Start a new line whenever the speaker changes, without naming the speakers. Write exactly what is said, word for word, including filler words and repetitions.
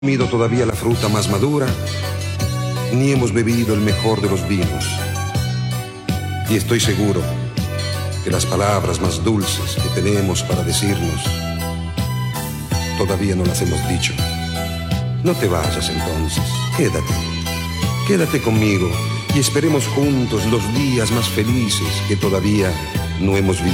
comido todavía la fruta más madura, ni hemos bebido el mejor de los vinos. Y estoy seguro que las palabras más dulces que tenemos para decirnos, todavía no las hemos dicho. No te vayas entonces, quédate, quédate conmigo y esperemos juntos los días más felices que todavía no hemos vivido.